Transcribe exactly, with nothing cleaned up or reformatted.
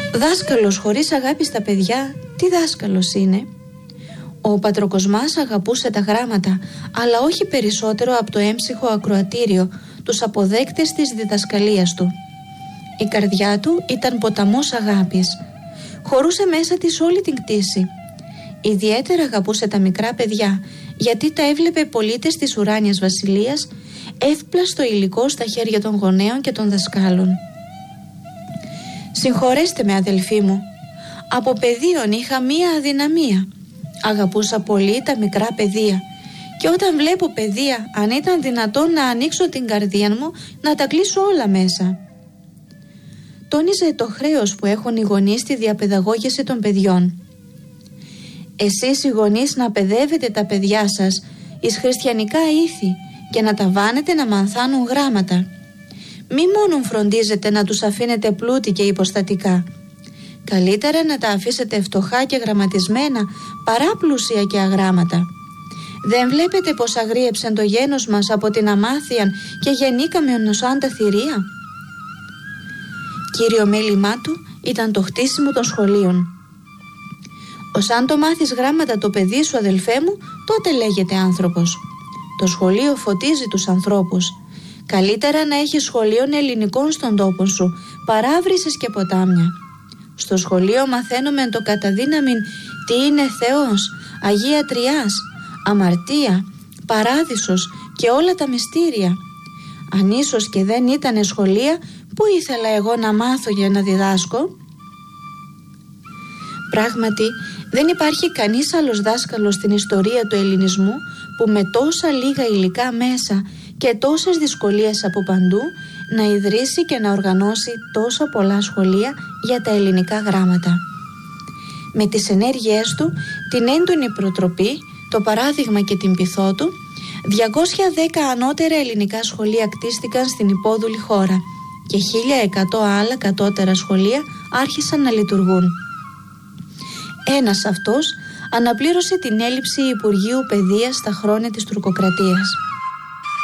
Δάσκαλος χωρίς αγάπη στα παιδιά, τι δάσκαλος είναι? Ο Πατροκοσμάς αγαπούσε τα γράμματα, αλλά όχι περισσότερο από το έμψυχο ακροατήριο, τους αποδέκτες της διδασκαλίας του. Η καρδιά του ήταν ποταμός αγάπης. Χωρούσε μέσα της όλη την κτήση. Ιδιαίτερα αγαπούσε τα μικρά παιδιά, γιατί τα έβλεπε πολίτες της ουράνιας βασιλείας, εύπλαστο υλικό στα χέρια των γονέων και των δασκάλων. Συγχωρέστε με, αδελφοί μου, από παιδίον είχα μία αδυναμία. Αγαπούσα πολύ τα μικρά παιδεία και όταν βλέπω παιδεία, αν ήταν δυνατόν να ανοίξω την καρδία μου, να τα κλείσω όλα μέσα. Τόνιζε το χρέος που έχουν οι γονείς στη διαπαιδαγώγηση των παιδιών. Εσείς οι γονείς να παιδεύετε τα παιδιά σας εις χριστιανικά ήθη και να τα βάνετε να μανθάνουν γράμματα. Μη μόνον φροντίζετε να τους αφήνετε πλούτη και υποστατικά. Καλύτερα να τα αφήσετε φτωχά και γραμματισμένα παρά πλούσια και αγράμματα. Δεν βλέπετε πως αγρίεψαν το γένος μας από την αμάθειαν και γεννήκαμε ονοσάν τα θηρία? Κύριο μέλημά του ήταν το χτίσιμο των σχολείων. Ως αν το μάθεις γράμματα το παιδί σου, αδελφέ μου, τότε λέγεται άνθρωπος. Το σχολείο φωτίζει τους ανθρώπους. Καλύτερα να έχεις σχολείων ελληνικών στον τόπο σου, παρά βρύσες και ποτάμια. Στο σχολείο μαθαίνουμε το καταδύναμιν τι είναι Θεός, Αγία Τριάς, αμαρτία, παράδεισος και όλα τα μυστήρια. Αν ίσως και δεν ήτανε σχολεία, πού ήθελα εγώ να μάθω για να διδάσκω? Πράγματι, δεν υπάρχει κανείς άλλος δάσκαλος στην ιστορία του ελληνισμού που με τόσα λίγα υλικά μέσα και τόσες δυσκολίες από παντού να ιδρύσει και να οργανώσει τόσα πολλά σχολεία για τα ελληνικά γράμματα. Με τις ενέργειές του, την έντονη προτροπή, το παράδειγμα και την πειθό του, διακόσια δέκα ανώτερα ελληνικά σχολεία κτίστηκαν στην υπόδουλη χώρα και χίλια εκατό άλλα κατώτερα σχολεία άρχισαν να λειτουργούν. Ένας αυτός αναπλήρωσε την έλλειψη Υπουργείου Παιδείας στα χρόνια της τουρκοκρατίας.